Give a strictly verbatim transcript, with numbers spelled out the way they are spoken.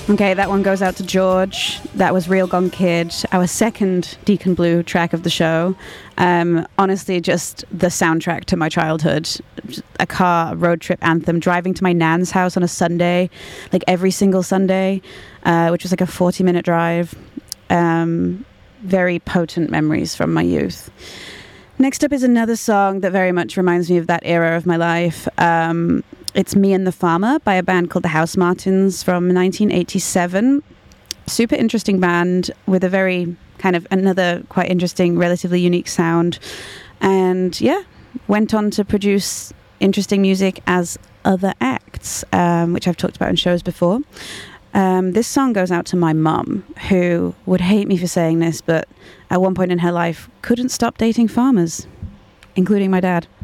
Okay, that one goes out to George. That was Real Gone Kid, our second Deacon Blue track of the show. Um, honestly, just the soundtrack to my childhood. A car road trip anthem, driving to my nan's house on a Sunday, like every single Sunday, uh, which was like a forty minute drive. Um, very potent memories from my youth. Next up is another song that very much reminds me of that era of my life. Um, it's Me and the Farmer by a band called the Housemartins from nineteen eighty-seven. Super interesting band with a very kind of another quite interesting, relatively unique sound. And yeah, went on to produce interesting music as other acts, um, which I've talked about in shows before. Um, this song goes out to my mum, who would hate me for saying this, but at one point in her life couldn't stop dating farmers, including my dad.